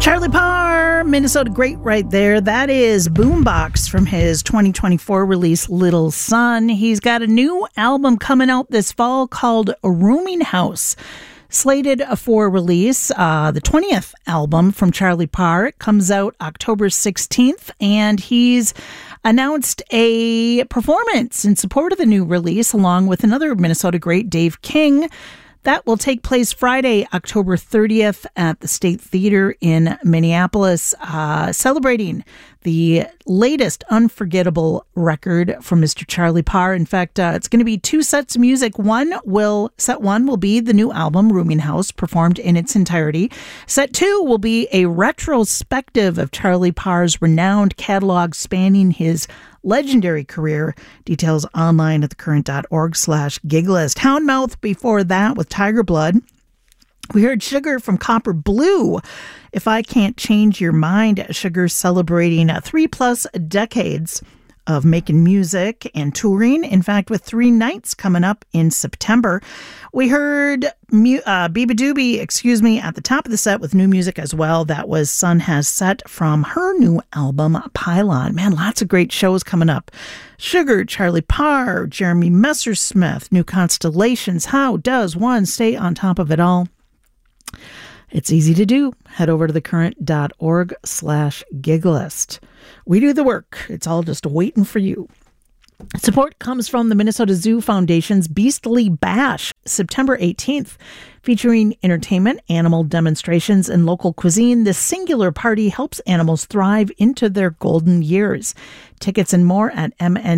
Charlie Parr, Minnesota great right there. That is Boombox from his 2024 release, Little Sun. He's got a new album coming out this fall called Rooming House. Slated for release, the 20th album from Charlie Parr. It comes out October 16th, and he's announced a performance in support of the new release along with another Minnesota great, Dave King. That will take place Friday, October 30th at the State Theater in Minneapolis, celebrating the latest unforgettable record from Mr. Charlie Parr. In fact, it's going to be two sets of music. Set one will be the new album, Rooming House, performed in its entirety. Set two will be a retrospective of Charlie Parr's renowned catalog spanning his legendary career. Details online at thecurrent.org/giglist. Houndmouth before that with Tiger Blood. We heard Sugar from Copper Blue. If I Can't Change Your Mind, Sugar celebrating 3+ decades of making music and touring. In fact, with 3 nights coming up in September. We heard Biba Doobie, at the top of the set with new music as well. That was Sun Has Set from her new album, Pylon. Man, lots of great shows coming up. Sugar, Charlie Parr, Jeremy Messersmith, New Constellations. How does one stay on top of it all? It's easy to do. Head over to thecurrent.org/giglist. We do the work. It's all just waiting for you. Support comes from the Minnesota Zoo Foundation's Beastly Bash, September 18th, featuring entertainment, animal demonstrations, and local cuisine. This singular party helps animals thrive into their golden years. Tickets and more at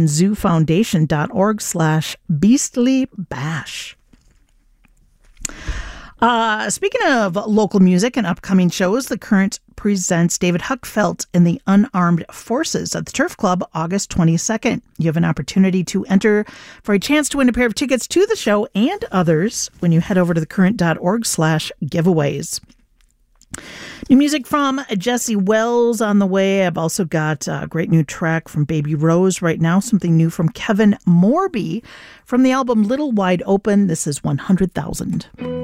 mnzoofoundation.org/beastlybash. Speaking of local music and upcoming shows, The Current presents David Huckfelt in the Unarmed Forces at the Turf Club August 22nd. You have an opportunity to enter for a chance to win a pair of tickets to the show and others when you head over to thecurrent.org/giveaways. New music from Jesse Wells on the way. I've also got a great new track from Baby Rose right now, something new from Kevin Morby from the album Little Wide Open. This is 100,000.